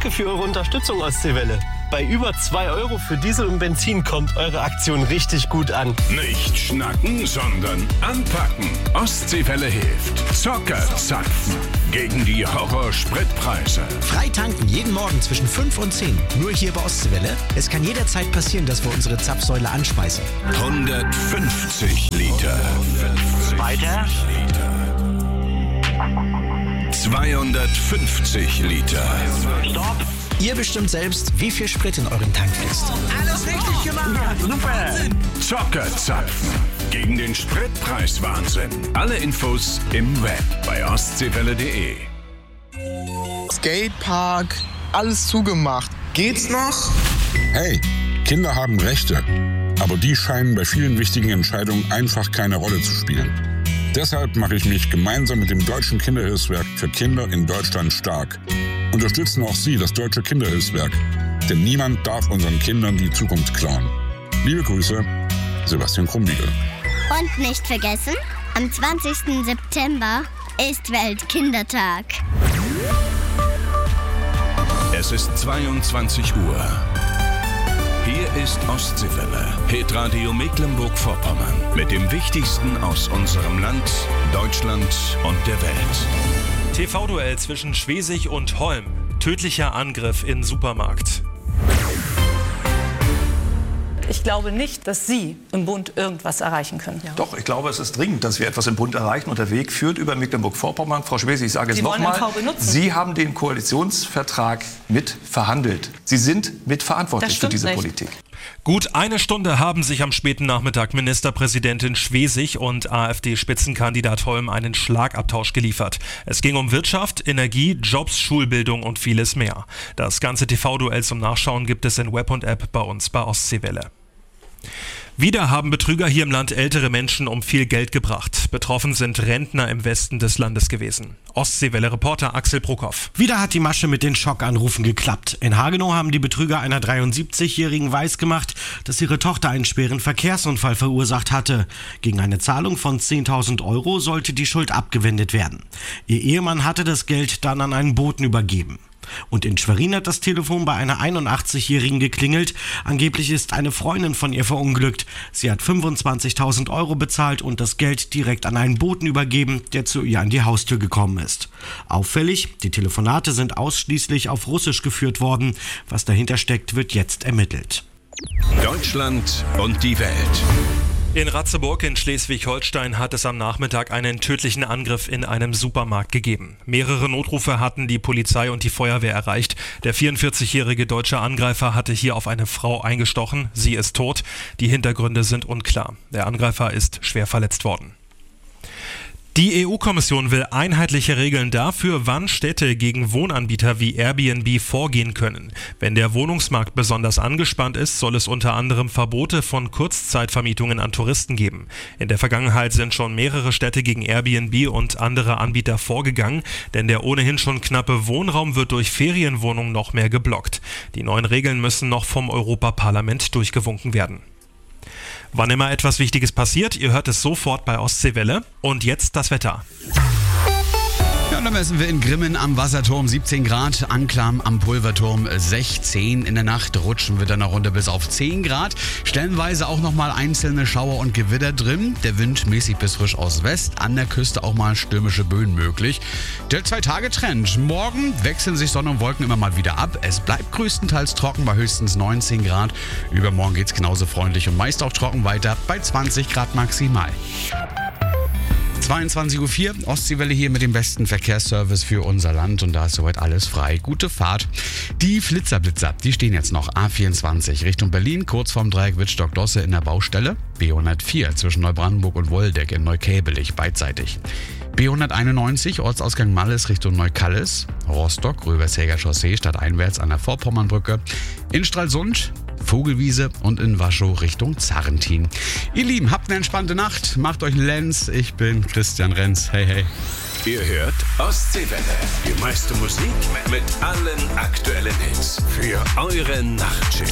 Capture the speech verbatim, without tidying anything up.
Danke für eure Unterstützung, Ostseewelle. Bei über zwei Euro für Diesel und Benzin kommt eure Aktion richtig gut an. Nicht schnacken, sondern anpacken. Ostseewelle hilft. Zocker zapfen gegen die Horror-Spritpreise. Frei tanken jeden Morgen zwischen fünf und zehn. Nur hier bei Ostseewelle. Es kann jederzeit passieren, dass wir unsere Zapfsäule anspeisen. hundertfünfzig Liter. Weiter. zweihundertfünfzig Liter. Stopp. Ihr bestimmt selbst, wie viel Sprit in euren Tank fließt. Alles richtig gemacht. Ja, super. Zockerzapfen gegen den Spritpreiswahnsinn. Alle Infos im Web bei ostseewelle punkt de. Skatepark, alles zugemacht. Geht's noch? Hey, Kinder haben Rechte, aber die scheinen bei vielen wichtigen Entscheidungen einfach keine Rolle zu spielen. Deshalb mache ich mich gemeinsam mit dem Deutschen Kinderhilfswerk für Kinder in Deutschland stark. Unterstützen auch Sie das Deutsche Kinderhilfswerk, denn niemand darf unseren Kindern die Zukunft klauen. Liebe Grüße, Sebastian Krumbiegel. Und nicht vergessen, am zwanzigsten September ist Weltkindertag. Es ist zweiundzwanzig Uhr. Hier ist Ostseewelle, Hitradio Mecklenburg-Vorpommern mit dem Wichtigsten aus unserem Land, Deutschland und der Welt. T V-Duell zwischen Schwesig und Holm. Tödlicher Angriff in Supermarkt. Ich glaube nicht, dass Sie im Bund irgendwas erreichen können. Ja. Doch, ich glaube, es ist dringend, dass wir etwas im Bund erreichen. Und der Weg führt über Mecklenburg-Vorpommern. Frau Schwesig, ich sage es nochmal. Sie haben den Koalitionsvertrag mit verhandelt. Sie sind mitverantwortlich für diese nicht. Politik. Gut eine Stunde haben sich am späten Nachmittag Ministerpräsidentin Schwesig und AfD-Spitzenkandidat Holm einen Schlagabtausch geliefert. Es ging um Wirtschaft, Energie, Jobs, Schulbildung und vieles mehr. Das ganze T V-Duell zum Nachschauen gibt es in Web und App bei uns bei Ostseewelle. Wieder haben Betrüger hier im Land ältere Menschen um viel Geld gebracht. Betroffen sind Rentner im Westen des Landes gewesen. Ostseewelle-Reporter Axel Bruckhoff. Wieder hat die Masche mit den Schockanrufen geklappt. In Hagenow haben die Betrüger einer dreiundsiebzigjährigen weisgemacht, dass ihre Tochter einen schweren Verkehrsunfall verursacht hatte. Gegen eine Zahlung von zehntausend Euro sollte die Schuld abgewendet werden. Ihr Ehemann hatte das Geld dann an einen Boten übergeben. Und in Schwerin hat das Telefon bei einer einundachtzigjährigen geklingelt. Angeblich ist eine Freundin von ihr verunglückt. Sie hat fünfundzwanzigtausend Euro bezahlt und das Geld direkt an einen Boten übergeben, der zu ihr an die Haustür gekommen ist. Auffällig, die Telefonate sind ausschließlich auf Russisch geführt worden. Was dahinter steckt, wird jetzt ermittelt. Deutschland und die Welt. In Ratzeburg in Schleswig-Holstein hat es am Nachmittag einen tödlichen Angriff in einem Supermarkt gegeben. Mehrere Notrufe hatten die Polizei und die Feuerwehr erreicht. Der vierundvierzigjährige deutsche Angreifer hatte hier auf eine Frau eingestochen. Sie ist tot. Die Hintergründe sind unklar. Der Angreifer ist schwer verletzt worden. Die E U-Kommission will einheitliche Regeln dafür, wann Städte gegen Wohnanbieter wie Airbnb vorgehen können. Wenn der Wohnungsmarkt besonders angespannt ist, soll es unter anderem Verbote von Kurzzeitvermietungen an Touristen geben. In der Vergangenheit sind schon mehrere Städte gegen Airbnb und andere Anbieter vorgegangen, denn der ohnehin schon knappe Wohnraum wird durch Ferienwohnungen noch mehr geblockt. Die neuen Regeln müssen noch vom Europaparlament durchgewunken werden. Wann immer etwas Wichtiges passiert, ihr hört es sofort bei Ostseewelle. Und jetzt das Wetter. Ja, und dann messen wir in Grimmen am Wasserturm siebzehn Grad, Anklam am Pulverturm sechzehn. In der Nacht rutschen wir dann eine Runde bis auf zehn Grad. Stellenweise auch nochmal einzelne Schauer und Gewitter drin. Der Wind mäßig bis frisch aus West. An der Küste auch mal stürmische Böen möglich. Der Zwei-Tage-Trend. Morgen wechseln sich Sonne und Wolken immer mal wieder ab. Es bleibt größtenteils trocken bei höchstens neunzehn Grad. Übermorgen geht's genauso freundlich und meist auch trocken weiter bei zwanzig Grad maximal. zweiundzwanzig Uhr vier, Ostseewelle hier mit dem besten Verkehrsservice für unser Land und da ist soweit alles frei. Gute Fahrt. Die Flitzerblitzer, die stehen jetzt noch A vierundzwanzig Richtung Berlin, kurz vorm Dreieck Wittstock-Dosse in der Baustelle. B hundertvier zwischen Neubrandenburg und Woldeck in Neukäbelich beidseitig. B hunderteinundneunzig Ortsausgang Malles Richtung Neukallis. Rostock, Rövershäger Chaussee stadteinwärts an der Vorpommernbrücke. In Stralsund, Vogelwiese und in Waschow Richtung Zarrentin. Ihr Lieben, habt eine entspannte Nacht, macht euch einen Lenz. Ich bin Christian Renz. Hey, hey. Ihr hört Ostseewelle. Die meiste Musik mit allen aktuellen Hits für eure Nachtschicht.